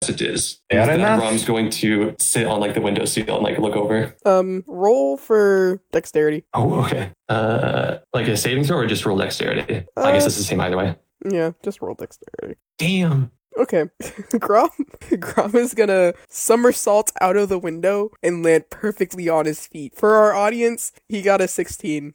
messages. Fair And enough. Rom's going to sit on like the windowsill and like look over. Roll for dexterity. Oh, okay. Like a saving throw or just roll dexterity? I guess it's the same either way. Yeah, just roll dexterity. Damn. Okay. Grom is gonna somersault out of the window and land perfectly on his feet. For our audience, he got a 16.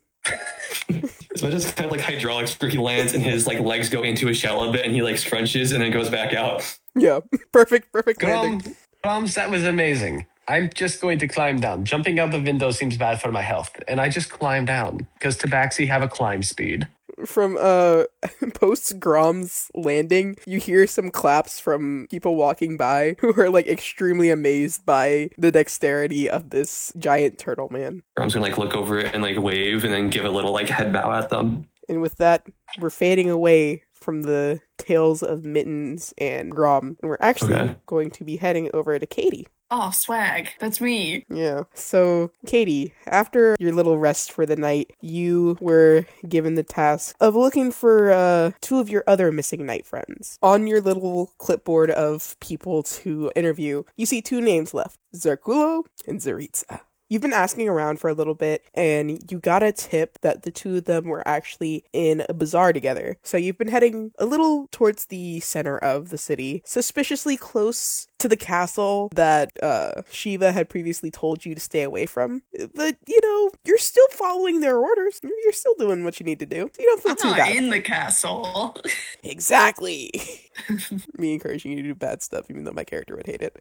So it's just kind of like hydraulics where he lands and his like legs go into his shell a bit and he like scrunches and then goes back out. Yeah, perfect landing. Grom's, that was amazing. I'm just going to climb down. Jumping out the window seems bad for my health, and I just climb down because Tabaxi have a climb speed. From post Grom's landing, you hear some claps from people walking by who are like extremely amazed by the dexterity of this giant turtle man. Rom's gonna like look over it and like wave and then give a little like head bow at them. And with that, we're fading away from the tales of Mittens and Grom, and we're actually going to be heading over to Katie. Oh, swag. That's me. Yeah. So, Katie, after your little rest for the night, you were given the task of looking for 2 of your other missing knight friends. On your little clipboard of people to interview, you see 2 names left, Zarkulo and Zaritza. You've been asking around for a little bit, and you got a tip that the 2 of them were actually in a bazaar together. So you've been heading a little towards the center of the city, suspiciously close to the castle that Shiva had previously told you to stay away from. But, you know, you're still following their orders. You're still doing what you need to do. So you don't feel too bad. In the castle. Exactly. Me encouraging you to do bad stuff, even though my character would hate it.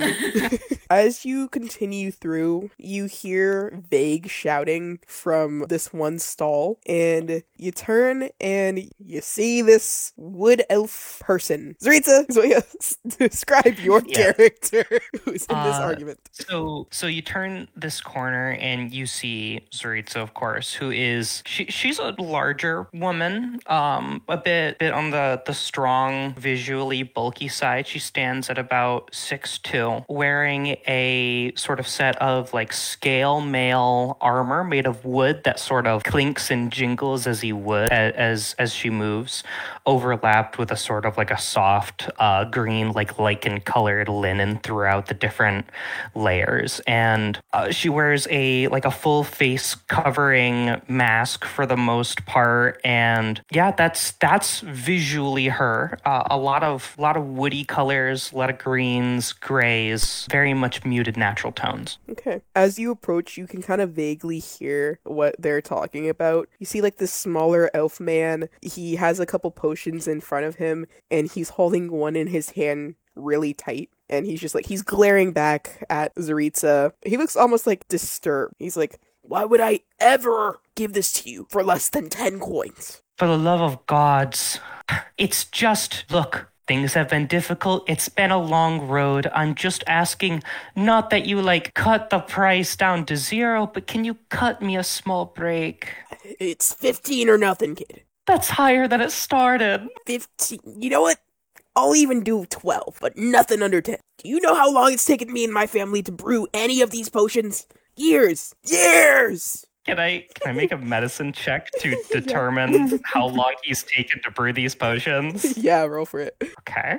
As you continue through, you hear vague shouting from this one stall, and you turn and you see this wood elf person. Zaritza, so describe your character who's in this argument. So you turn this corner and you see Zaritza, of course, who is she's a larger woman, a bit on the strong, visually bulky side. She stands at about 6'2", wearing a sort of set of like scale mail armor made of wood that sort of clinks and jingles as she moves, overlapped with a sort of like a soft green like lichen colored linen throughout the different layers. And she wears a full face covering mask for the most part. And yeah, that's visually her. A lot of woody colors, a lot of greens, grays, very much muted natural tones. Okay. As you approach, you can kind of vaguely hear what they're talking about. You see like this smaller elf man. He has a couple potions in front of him, and he's holding one in his hand really tight. And he's just like, he's glaring back at Zaritza. He looks almost like disturbed. He's like, why would I ever give this to you for less than 10 coins? For the love of gods, it's just, look, things have been difficult. It's been a long road. I'm just asking, not that you cut the price down to 0, but can you cut me a small break? It's 15 or nothing, kid. That's higher than it started. 15. You know what? I'll even do 12, but nothing under 10. Do you know how long it's taken me and my family to brew any of these potions? Years! Can I make a medicine check to determine how long he's taken to brew these potions? Yeah, roll for it. Okay.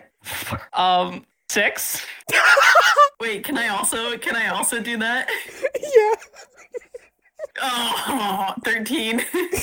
6. Wait, can I also do that? Yeah. Oh, 13.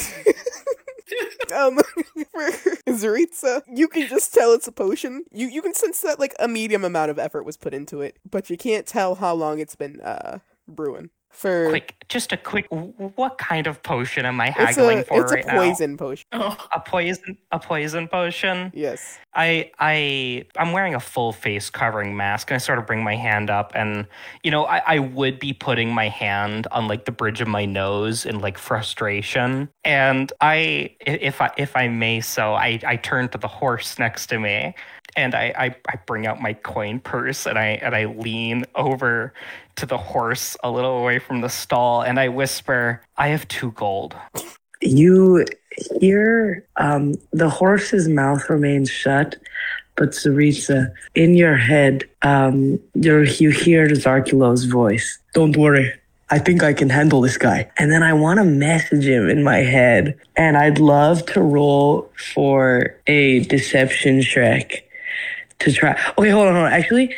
For Zaritza, you can just tell it's a potion. You can sense that a medium amount of effort was put into it, but you can't tell how long it's been brewing. Just a quick, what kind of potion am I haggling for right now? It's a poison potion. Oh. A poison potion? Yes. I'm wearing a full face covering mask, and I sort of bring my hand up, and I would be putting my hand on the bridge of my nose in frustration, and if I may so, I turn to the horse next to me, and I bring out my coin purse, and I lean over to the horse a little away from the stall, and I whisper, I have 2 gold. You hear the horse's mouth remains shut, but Zaritza, in your head, you hear Zarkulo's voice. Don't worry, I think I can handle this guy. And then I want to message him in my head, and I'd love to roll for a deception check to try. Okay, hold on. Actually,